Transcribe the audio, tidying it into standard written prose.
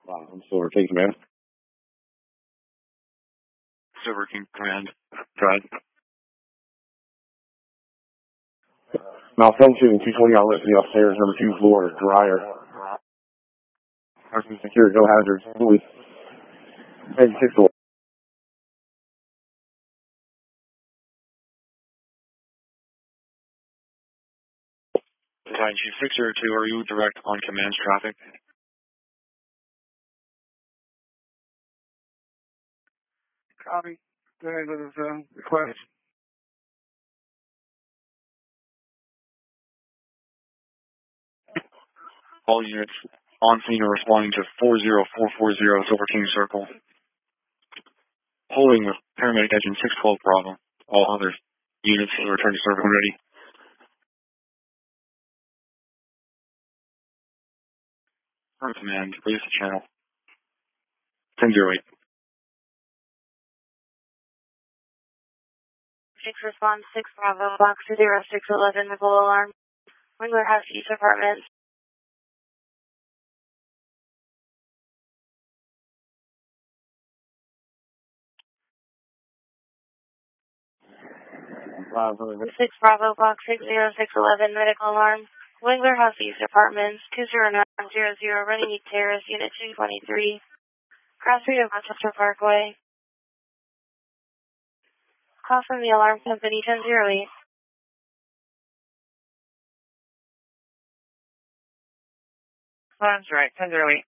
I'm Silver King Command. Silver King Command. Drive. Malfunction, 220 outlet to the upstairs, number 2 floor, dryer. Parking secure, no hazards. Please. Head 6 floor. Design Chief 602, are you direct on command's traffic? Copy. Go ahead with his request. All units on scene are responding to 40440 Silver King Circle. Holding with paramedic engine 612 Bravo. All other units will return to service when ready. Firm command, release the channel. 1008. 6 response 6 Bravo, box 0611, missile alarm. Wingler House East Apartments. Wow, 6 Bravo, box 60611, medical alarm. Wingler House East Apartments, 20900, Running East Terrace, Unit 223. Cross Street of Rochester Parkway. Call from the alarm company 1008. That's right, 1008.